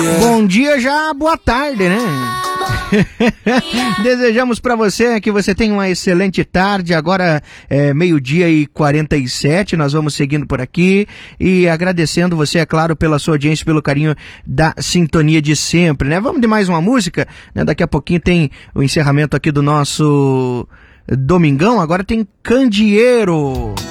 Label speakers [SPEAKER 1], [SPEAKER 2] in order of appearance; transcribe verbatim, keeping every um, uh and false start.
[SPEAKER 1] Bom dia já, boa tarde, né? Desejamos para você que você tenha uma excelente tarde. Agora é meio-dia e quarenta e sete, nós vamos seguindo por aqui e agradecendo você, é claro, pela sua audiência, pelo carinho da sintonia de sempre, né? Vamos de mais uma música, né? Daqui a pouquinho tem o encerramento aqui do nosso Domingão, agora tem Candeeiro.